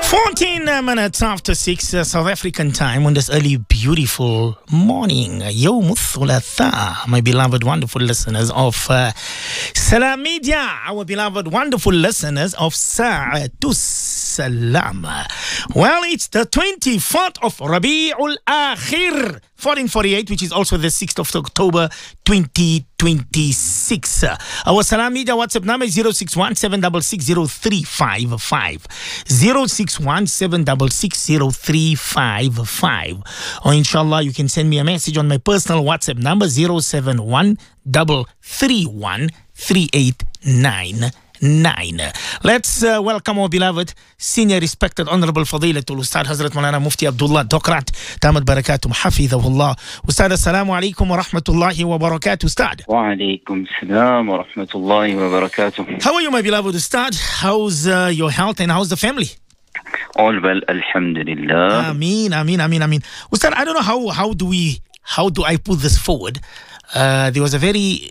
14 minutes after 6 South African time on this early, beautiful morning. Yawm Thulatha, my beloved, wonderful listeners of Salam Media, our beloved, wonderful listeners of Sa'atus Salam. Well, it's the 24th of Rabi'ul Akhir, 1448, which is also the 6th of October, 2026. Our Salam Media WhatsApp number is 061-766-0355. 061-766-0355. Or inshallah, you can send me a message on my personal WhatsApp number 071-331-3899. Let's welcome our beloved, senior, respected, honorable Fadilatul Ustad Hazrat Maulana Mufti Abdullah Dokrat Damat Barakatum Hafidhahullah. Ustad, assalamu alaikum wa rahmatullahi wa barakatuh. Ustad. Wa alaikum salam wa rahmatullahi wa barakatuh. How are you, my beloved Ustad? How's your health and how's the family? All well, alhamdulillah. Ameen, ameen, ameen, ameen. Ustad, I don't know how do I put this forward? There was a very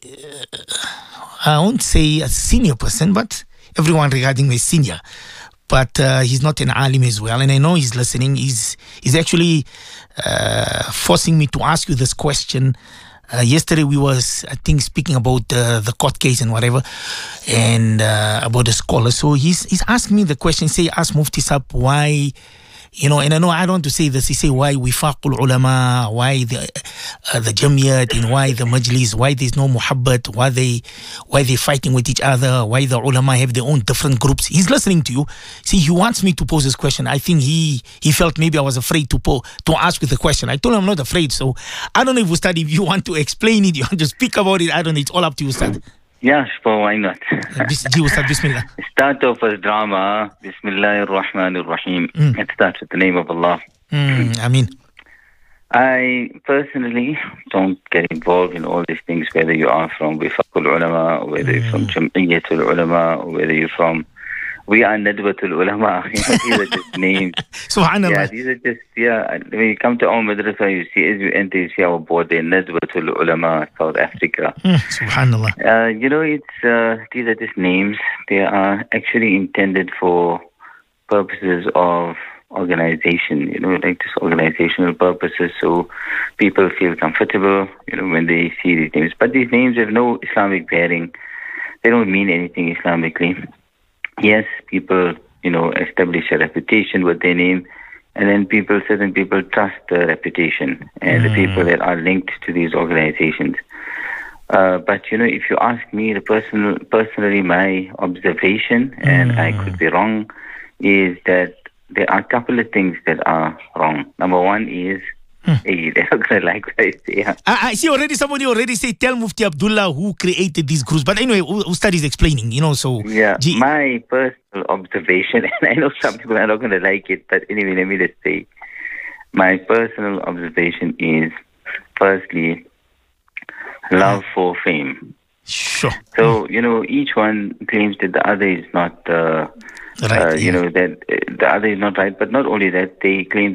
I won't say a senior person, but everyone regarding me is senior. But he's not an alim as well, and I know he's listening. He's actually forcing me to ask you this question. Yesterday we was, I think, speaking about the court case and whatever, and about the scholar. So he's asking me the question. Say, ask Mufti Sab why. You know, and I know I don't want to say this. He say why wifaqul ulama, why the jamiyat, and why the majlis, why there's no muhabbat, why they fighting with each other, why the ulama have their own different groups. He's listening to you. See, he wants me to pose this question. I think he felt maybe I was afraid to ask you the question. I told him I'm not afraid. So I don't know if Ustad, if you want to explain it, you want to speak about it. I don't know. It's all up to you, Ustad. Yes, but why not? Ustad, Bismillah. Start off as drama. Bismillahir Rahmanir Rahim. It starts with the name of Allah. Ameen. I personally don't get involved in all these things, whether you are from Wifaqul Ulama, or whether you're from Jam'iyyatul Ulama, or whether you're from... We are Nadwatul Ulama. These are just names. Subhanallah. Yeah, these are just, when you come to our madrasa, you see, as you enter, you see our board there, Nadwatul Ulama, South Africa. Subhanallah. These are just names. They are actually intended for purposes of organization, like just organizational purposes, so people feel comfortable, when they see these names. But these names have no Islamic bearing. They don't mean anything Islamically. Yes, people, establish a reputation with their name, and then certain people trust the reputation and the people that are linked to these organizations. But, if you ask me, personally, my observation, and I could be wrong, is that there are a couple of things that are wrong. Number one is, hey, they're not going to like what I say. I see somebody already say, tell Mufti Abdullah who created these groups. But anyway, Ustad is explaining, so... Yeah, my personal observation, and I know some people are not going to like it, but anyway, let me just say, my personal observation is, firstly, love for fame. Sure. So, each one claims that the other is not... right, that the other is not right, but not only that, they claim